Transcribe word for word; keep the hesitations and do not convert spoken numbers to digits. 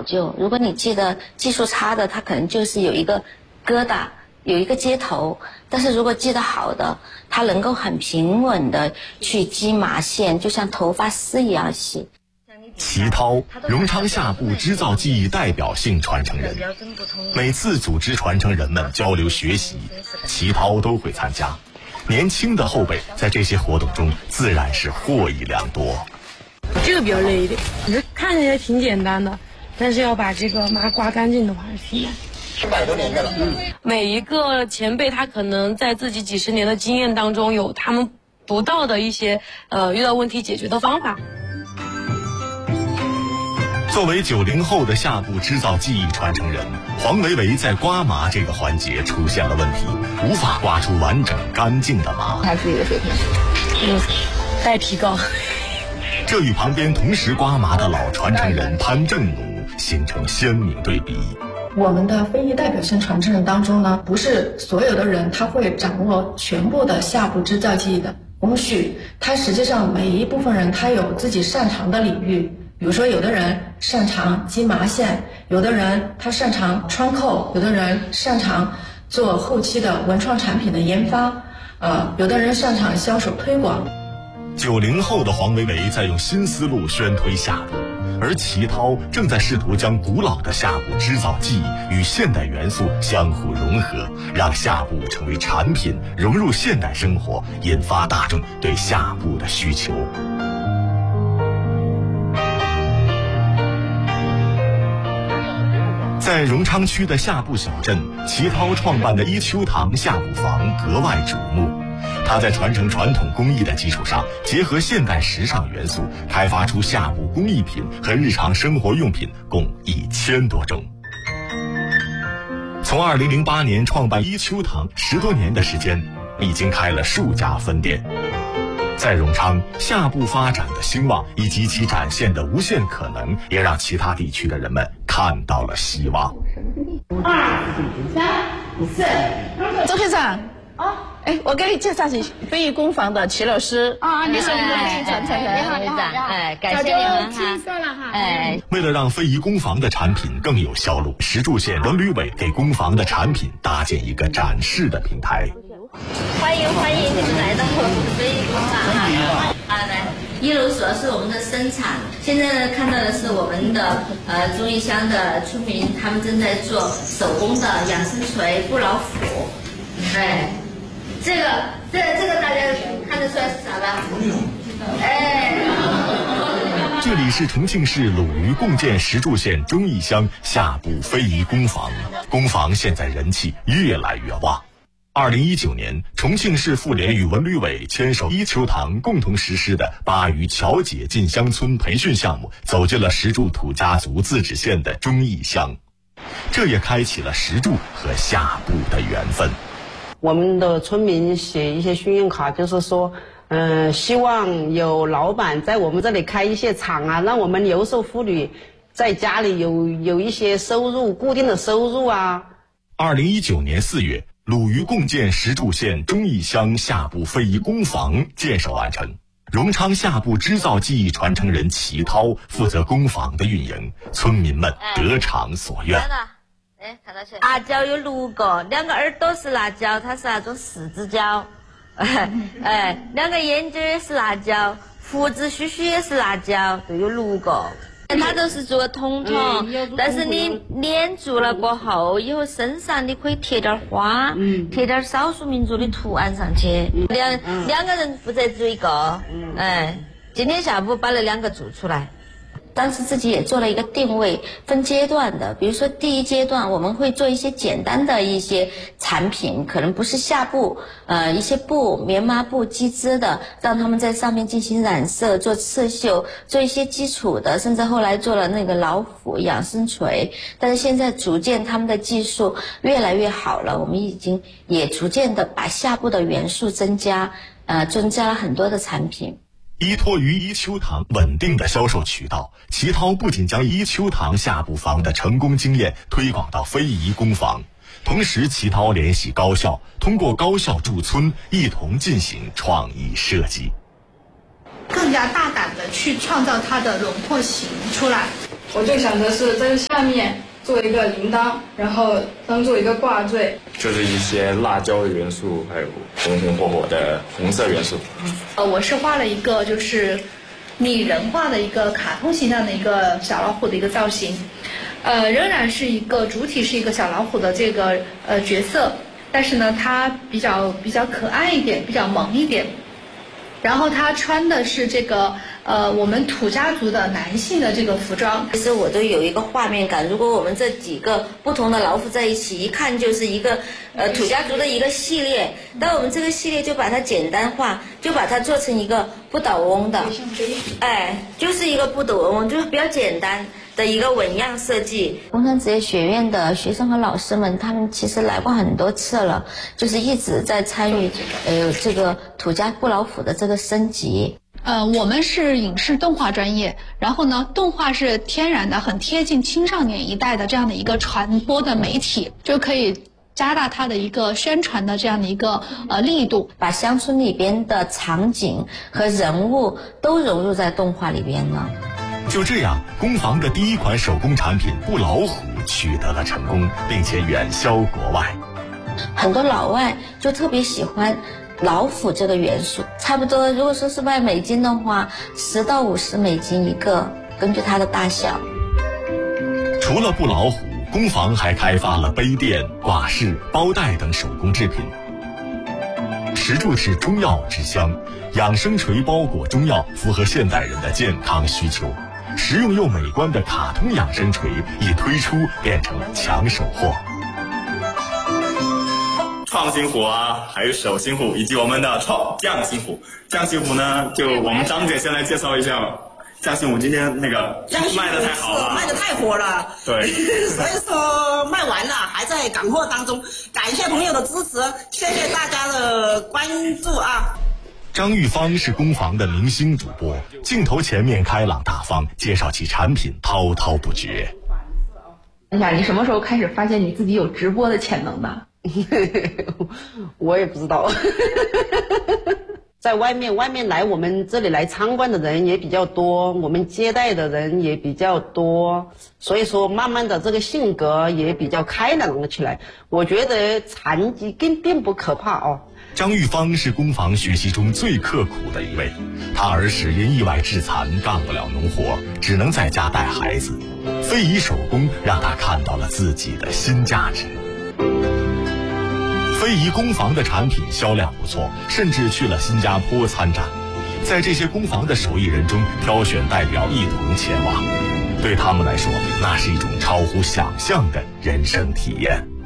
究。如果你记得技术差的，它可能就是有一个疙瘩，有一个接头。但是如果记得好的，它能够很平稳的去击麻线，就像头发丝一样细。 齐涛，荣昌下布织造技艺代表性传承人，每次组织传承人们交流学习，齐涛都会参加。年轻的后辈在这些活动中自然是获益良多。 这个比较累一点，你这看起来挺简单的，但是要把这个麻刮干净的话是挺难。 一百多年的了，嗯， 每一个前辈他可能在自己几十年的经验当中有他们独到的一些呃遇到问题解决的方法。 作为九零后的下布织造技艺传承人，黄维维在刮麻这个环节出现了问题，无法刮出完整干净的麻。 他自己的水平， 嗯，待提高。 这与旁边同时刮麻的老传承人潘正奴形成鲜明对比。 我们的非遗代表性传承人当中呢，不是所有的人他会掌握全部的下布织造技艺的工序，他实际上每一部分人他有自己擅长的领域。比如说有的人擅长击麻线，有的人他擅长穿扣，有的人擅长做后期的文创产品的研发，呃，有的人擅长销售推广。 九零后的黄维维在用新思路宣推下布，而齐涛正在试图将古老的下布织造技艺与现代元素相互融合，让下布成为产品，融入现代生活，引发大众对下布的需求。在荣昌区的下布小镇，齐涛创办的一秋堂下布坊格外瞩目。他在传承传统工艺的基础上，结合现代时尚元素，开发出下布工艺品和日常生活用品共一千多种。从二零零八年创办一秋堂，十多年的时间，已经开了数家分店。在荣昌，下布发展的兴旺以及其展现的无限可能，也让其他地区的人们看到了希望。 二、三、四，周学长。啊，哎，我给你介绍是非遗工坊的齐老师啊，你是我们的非遗传承人， 你好，你好，哎，感谢你们哈， 算了哈， 哎。 为了让非遗工坊的产品更有销路，石柱县文旅委给工坊的产品搭建一个展示的平台。 欢迎欢迎你们来到我们的非遗工坊哈！啊，来，一楼主要是我们的生产，现在呢看到的是我们的呃忠义乡的村民，他们正在做手工的养生锤、不老虎，哎。这个，这这个大家看得出来是啥吧？哎， 这里是重庆市鲁渝共建石柱县忠义乡下布非遗工坊，工坊现在人气越来越旺。二零一九年，重庆市妇联与文旅委牵手一秋堂共同实施的巴渝侨姐进乡村培训项目，走进了石柱土家族自治县的忠义乡，这也开启了石柱和下布的缘分。 我们的村民写一些训练卡，就是说，嗯、呃，希望有老板在我们这里开一些厂啊，让我们留守妇女在家里有有一些收入，固定的收入啊。 二零一九年四月，鲁渝共建石柱县忠义乡下布非遗工坊建设完成，荣昌下布织造技艺传承人齐涛负责工坊的运营，村民们得偿所愿。 哎，看到起来。辣椒有六个，两个耳朵是辣椒，它是那种柿子椒。哎哎，两个眼睛也是辣椒，胡子须须也是辣椒，都有六个。它都是做筒筒，嗯、但是你粘住了过后，以后身上你可以贴点花，嗯、贴点少数民族的图案上去。嗯、两、嗯、两个人负责做一个，嗯、哎，今天下午把那两个做出来。当时自己也做了一个定位，分阶段的。比如说第一阶段我们会做一些简单的一些产品，可能不是下布，呃，一些布、棉麻布、机织的，让他们在上面进行染色、做刺绣，做一些基础的，甚至后来做了那个老虎养生锤。但是现在逐渐他们的技术越来越好了，我们已经也逐渐的把下布的元素增加，呃，增加了很多的产品。 依托于一秋堂稳定的销售渠道，齐涛不仅将一秋堂下布坊的成功经验推广到非遗工坊，同时齐涛联系高校，通过高校驻村一同进行创意设计， 更加大胆的去创造它的轮廓形出来。 我就想着是在下面做一个铃铛，然后当做一个挂坠， 就是一些辣椒的元素，还有红红火火的红色元素。 呃，我是画了一个就是拟人化的一个卡通形象的一个小老虎的一个造型，呃，仍然是一个主体是一个小老虎的这个呃角色，但是呢，它比较比较可爱一点，比较萌一点。然后他穿的是这个呃我们土家族的男性的这个服装。 其实我都有一个画面感，如果我们这几个不同的老虎在一起，一看就是一个呃土家族的一个系列。但我们这个系列就把它简单化，就把它做成一个不倒翁的，哎，就是一个不倒翁，就是比较简单的一个纹样设计。工商职业学院的学生和老师们，他们其实来过很多次了，就是一直在参与呃这个土家不老虎的这个升级。 呃，我们是影视动画专业，然后呢，动画是天然的、很贴近青少年一代的这样的一个传播的媒体，就可以加大它的一个宣传的这样的一个呃力度， 把乡村里边的场景和人物都融入在动画里边了。 就这样，工坊的第一款手工产品布老虎取得了成功，并且远销国外。 很多老外就特别喜欢老虎这个元素，差不多如果说是卖美金的话，十到五十美金一个，根据它的大小。 除了布老虎，工坊还开发了杯垫、挂饰、包袋等手工制品。石柱是中药之乡，养生锤包裹中药符合现代人的健康需求。实用又美观的卡通养生锤一推出变成了抢手货。 创新虎啊，还有手心虎，以及我们的创匠心虎。匠心虎呢，就我们张姐先来介绍一下。匠心虎今天那个卖的太好了， 卖的太火了， 对， 所以说卖完了，还在赶货当中。感谢朋友的支持，谢谢大家的关注啊！ 张玉芳是工坊的明星主播，镜头前面开朗大方，介绍起产品滔滔不绝。 哎呀，你什么时候开始发现你自己有直播的潜能的？ 我也不知道。在外面外面来我们这里来参观的人也比较多，我们接待的人也比较多，所以说慢慢的这个性格也比较开朗了起来。我觉得残疾并并不可怕哦。 张玉芳是工坊学习中最刻苦的一位，她儿时因意外致残，干不了农活，只能在家带孩子。非遗手工让她看到了自己的新价值。非遗工坊的产品销量不错，甚至去了新加坡参展。在这些工坊的手艺人中挑选代表一同前往，对他们来说，那是一种超乎想象的人生体验。